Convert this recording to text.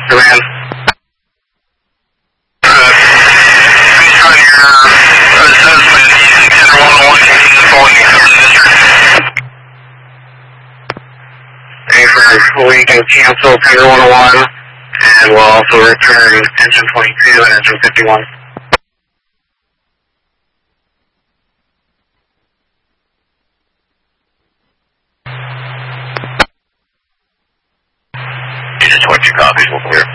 Command. Based on your assessment, you consider 101 falling into the district. We can cancel Pier 101, and we'll also return engine 22 and engine 51. Engine 22 copies, we'll clear.